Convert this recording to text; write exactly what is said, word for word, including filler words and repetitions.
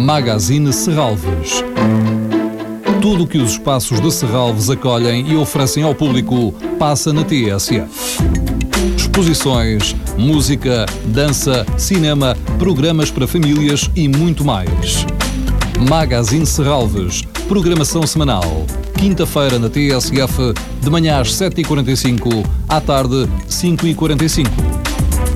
Magazine Serralves. Tudo o que os espaços de Serralves acolhem e oferecem ao público passa na T S F. Exposições, música, dança, cinema, programas para famílias e muito mais. Magazine Serralves, programação semanal. Quinta-feira na T S F, de manhã às sete e quarenta e cinco, à tarde cinco e quarenta e cinco.